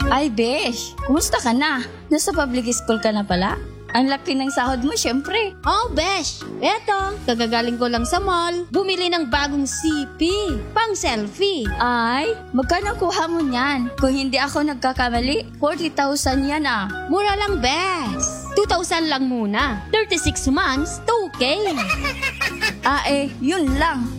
Ay, besh, kumusta ka na? Nasa public school ka na pala? Ang laki ng sahod mo, syempre. Oh, besh! Eto, kagagaling ko lang sa mall. Bumili ng bagong CP. Pang selfie. Ay, magkano kuha mo niyan? Kung hindi ako nagkakamali, 40,000 yan ah. Mura lang, besh. 2,000 lang muna. 36 months, 2K. Ah yun lang.